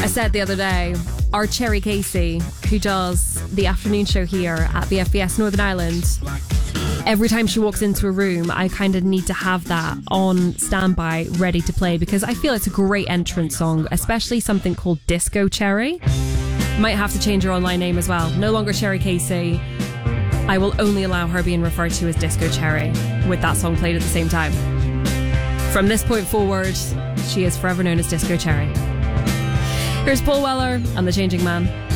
I said the other day, our Cherry Casey, who does the afternoon show here at the FBS Northern Ireland, every time she walks into a room, I kind of need to have that on standby, ready to play, because I feel it's a great entrance song, especially something called Disco Cherry. Might have to change her online name as well. No longer Cherry Casey. I will only allow her being referred to as Disco Cherry, with that song played at the same time. From this point forward, she is forever known as Disco Cherry. Here's Paul Weller and The Changing Man.